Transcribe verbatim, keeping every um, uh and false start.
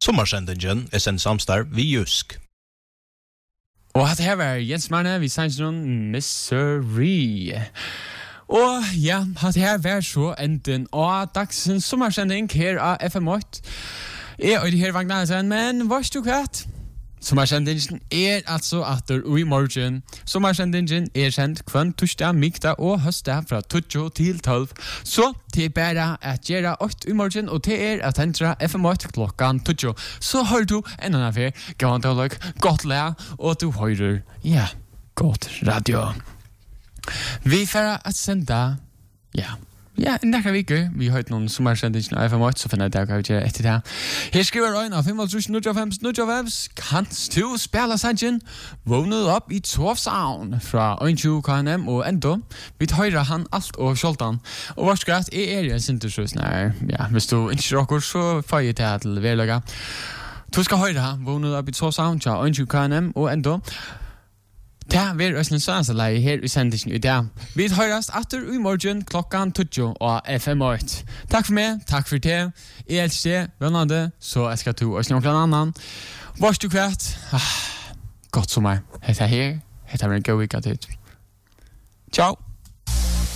Sommarsendingen er sendt samstarv vi Jusk. Og at her var Jens Marne, vi sannsyn om Missouri. Og ja, at her var så enden av dagsens sommarsending her av F M åtte. Jeg og de her Vagnarsen, men hva du kvart? Sommarsendingen er altså atter i morgen. Sommarsendingen er sendt kvann torsdag, mikta og høstdag fra tolv til tolv. Så det er bare at gjøre åtte i morgen, og det er at hentra F M åtte klokkan tolv. Så hører du en annen affær, gav han til å godt læ, og du hører, ja, godt radio. Vi får at sende, ja, Ja, nästa vecka vi har någon sommarsändning av F M åtte så finner jag att jag efter det. Här skriver Ryan av fem noll fem noll fem kanst du spela sangen vånade upp i Torfsound från tjugo K N M och ändå vi höra han allt och Scholtan. Och vad ska det är det inte så snär. Ja, hvis du inte rockar så får jag det till välaga. Du ska höra vånade upp i Torfsound från tjugo K N M och ändå Ja, vi er også en sannsynlig her i sendingen i dag. Vi høres atter i morgen klokkan tolv og F M åtte. Takk for meg, takk for det. Jeg elsker det, vennende, så jeg skal to også noen annen. Vars du kvart? Ah, godt sommer. Hette her, hette her en god vika til. Ciao!